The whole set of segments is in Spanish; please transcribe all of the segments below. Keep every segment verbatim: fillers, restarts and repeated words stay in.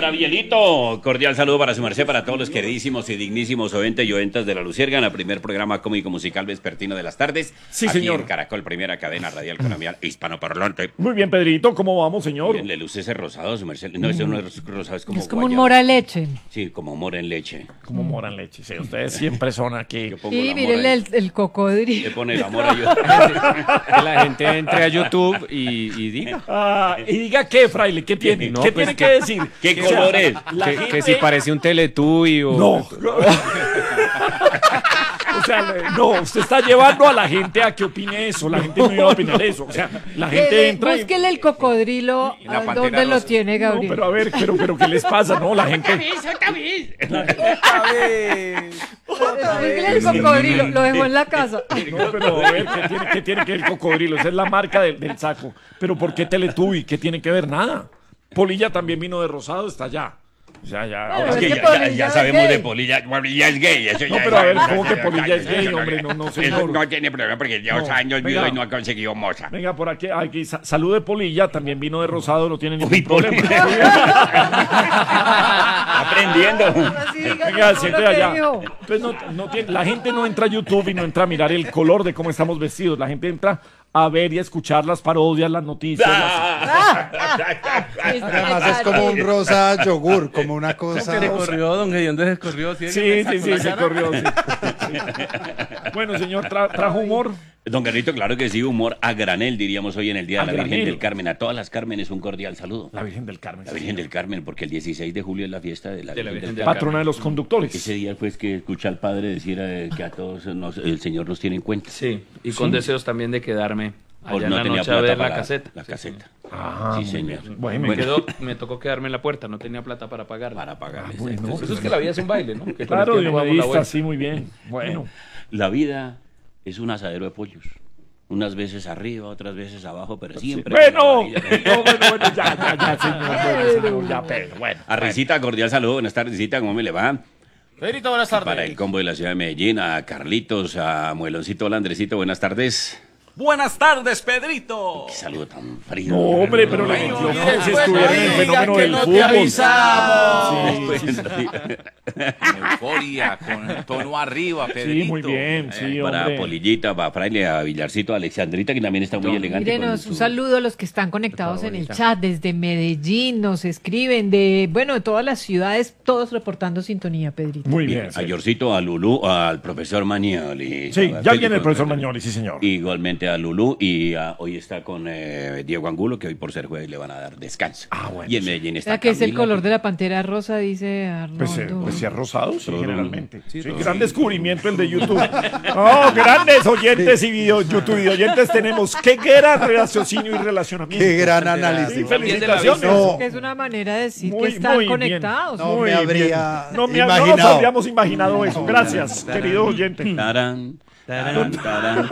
Arielito, cordial saludo para su merced, para todos los queridísimos y dignísimos oyentes y oyentas de La Luciérgana, primer programa cómico musical vespertino de las tardes. Sí, aquí señor. en Caracol, primera cadena radial colombiana hispanoparlante. Muy bien, Pedrito, ¿cómo vamos, señor? Bien, le luce ese rosado, su merced. No, ese no es rosado, es como Es como un guayaba. mora leche. Sí, como mora en leche. Como mora en leche, sí, ustedes siempre son aquí. Yo pongo Sí, la mírenle mora el, el Le cocodrilo. pone la mora yo. Que la gente entre a YouTube y, y diga Ah, y diga qué, fraile, ¿qué tiene? No, ¿Qué pues tiene que- que decir? ¿Qué O sea, color es? la que, gente- que si parece un Teletubby o... No. O sea, le- no, usted está llevando a la gente a que opine eso. La gente no iba a opinar eso. O sea, la gente entra y... Búsquele el cocodrilo. Y la ¿a pantera ¿Dónde lo rosa. tiene, No, Gabriel? pero a ver, pero, pero ¿qué les pasa? No, la gente... Búsquele el cocodrilo. Lo dejó en la casa. No, pero a ver, ¿qué tiene, qué tiene que ver el cocodrilo? Esa es la marca del, del saco. Pero ¿por qué Teletubby? ¿Qué tiene que ver? Nada. Polilla también vino de rosado, está allá. O sea, ya... Pero ahora Es es que que ya, ya- Polilla ya es sabemos gay. de Polilla. Polilla es gay. Eso No, ya pero a ver, es- ¿cómo que ya- Polilla ya- es ya- gay, ya- hombre? No, no, Eso señor. no tiene problema porque lleva dos No, años venga. viudo y no ha conseguido moza. Venga, por aquí, aquí sa- salud de Polilla, también vino de rosado, no tiene ningún Uy, problema. Aprendiendo. Así diga Venga, todo siempre lo que allá. dijo. Pues no, no tiene, la gente no entra a YouTube y no entra a mirar el color de cómo estamos vestidos. La gente entra a ver y a escuchar las parodias, las noticias. las- Además es como un rosa yogur, como una cosa. Se corrió, don Gediondo se corrió. ¿Sí, Sí, sí, sí, se corrió. Sí. Sí. Bueno, señor, tra- trajo humor. Don Carlito, claro que sí, humor a granel, diríamos hoy en el Día A de la Virgen granel. del Carmen. A todas las Cármenes un cordial saludo. La Virgen del Carmen. La Virgen del Carmen, porque el dieciséis de julio es la fiesta de la Virgen, del Carmen. Patrona de los conductores. Ese día pues que escucha al padre decir eh, que a todos nos- el Señor nos tiene en cuenta. Sí, y con deseos también de quedarme Por allá no en la tenía noche a plata ver para la caseta. La Sí, caseta. Ah, Sí, señor. Bueno, Me, quedó, me tocó quedarme en la puerta, no tenía plata para pagarla. Para pagar. bueno. Eso es que la vida es un baile, ¿no? Que con Claro, el tiempo damos la Dionedista, vuelta. sí, muy bien. Bueno. La vida es un asadero de pollos. Unas veces arriba, otras veces abajo, pero siempre. Bueno, con la varilla. no, bueno, bueno, ya, ya, ya, señor, bueno, señor, ya, pero bueno. A Risita, cordial saludo. Buenas tardes, Risita, ¿cómo me le va? Pedrito, buenas tardes. Para el combo de la ciudad de Medellín, a Carlitos, a Mueloncito, hola Andresito, buenas tardes. Buenas tardes, Pedrito. Qué saludo tan frío. No, hombre, pero le Ay, metió mire, como si pues, estuviera en el oiga, fenómeno que del no te fútbol. avisamos. Sí, sí, sí. Con euforia, con el tono arriba, Pedrito. Sí, muy bien, sí, Para hombre. Polillita, para Fraile, a Villarcito, a Alexandrita, que también está muy elegante. Mírenos, con un su- saludo a los que están conectados en el chat desde Medellín, nos escriben de, bueno, de todas las ciudades, todos reportando sintonía, Pedrito. Muy Bien, bien. a sí. Yorcito, a Lulú, al profesor Mañoli. Sí, ya viene el profesor Mañoli, sí, señor. Igualmente a Lulú y a- hoy está con eh, Diego Angulo, que hoy por ser jueves le van a dar descanso. Ah, bueno, y en sí. Medellín O está sea, que es el Camila, color de la pantera rosa, dice Arnoldo. Pues, eh, pues si es rosado, sí, Todo- generalmente. Sí, gran descubrimiento el de YouTube. Oh, grandes oyentes y video, YouTube y oyentes tenemos. Qué gran raciocinio y relacionamiento. Qué gran Sí, análisis. felicitaciones. No. Que es una manera de decir Muy, que están muy bien. conectados. No Muy me habría bien. No, me, no nos imaginado. habríamos imaginado eso. Gracias, querido oyente. Tarán, tarán, tarán,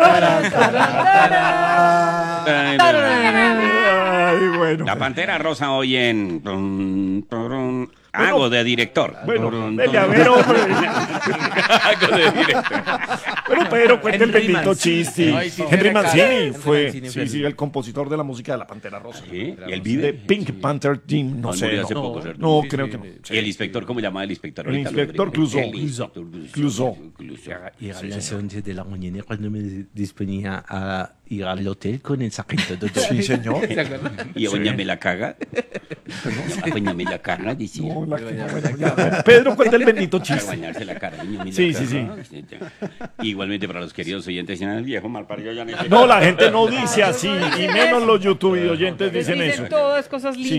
Ah, tarán. Ay, bueno. La Pantera Rosa hoy en... tun, turun, Hago de director. Bueno, Turun, dele a turun. ver, hombre. Hago de director. Pero Pedro, cuenta el Henry bendito Mancini. chiste. Ay, sí, Henry Henry Mancini Henry fue Mancini sí, fue sí, el- el compositor de la música de la Pantera Rosa. ¿Sí? ¿Y él De vive? Pink Panther Team, no No, sé. murió No, hace poco, ¿cierto? no Sí, creo sí, que no. sí. ¿Y el inspector cómo llama el inspector? El Ahorita lo inspector averiguo. Clouseau. El inspector Clouseau. Clouseau. Ir a las once de la mañana cuando me disponía a ir al hotel con el saquito de Sí, señor. Y doña me la caga. Doña me la caga, decía. No, la que- bueno, ya. Pedro, cuenta el bendito Para chiste. bañarse la cara. Doña me la Sí, sí, caga. Sí, sí. Igualmente para los queridos oyentes, si no, el viejo malparido ya no sé. No, la gente no dice así, y menos los YouTube y oyentes Les dicen dicen eso. todas cosas lindas.